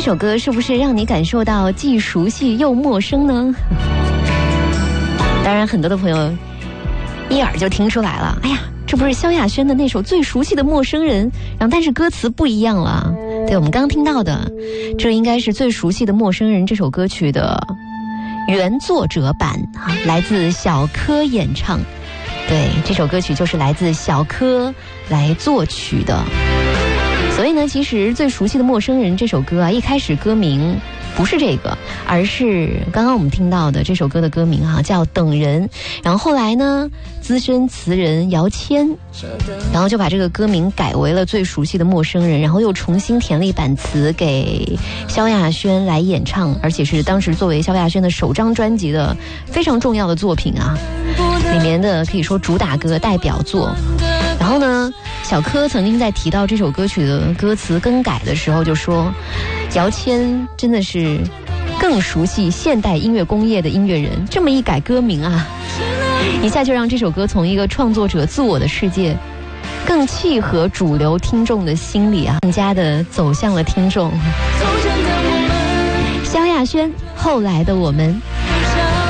这首歌是不是让你感受到既熟悉又陌生呢？当然，很多的朋友一耳就听出来了，哎呀，这不是萧亚轩的那首最熟悉的《陌生人》，然后但是歌词不一样了。对，我们刚听到的，这应该是最熟悉的《陌生人》这首歌曲的原作者版啊，来自小柯演唱。对，这首歌曲就是来自小柯来作曲的。所以呢，其实最熟悉的《陌生人》这首歌啊，一开始歌名不是这个，而是刚刚我们听到的这首歌的歌名啊，叫《等人》。然后后来呢，资深词人姚谦，然后就把这个歌名改为了最熟悉的《陌生人》，然后又重新填了一版词给萧亚轩来演唱，而且是当时作为萧亚轩的首张专辑的非常重要的作品啊，里面的可以说主打歌、代表作。然后呢，小柯曾经在提到这首歌曲的歌词更改的时候就说，姚谦真的是更熟悉现代音乐工业的音乐人，这么一改歌名啊，一下就让这首歌从一个创作者自我的世界更契合主流听众的心理啊，更加的走向了听众。萧亚轩后来的我们。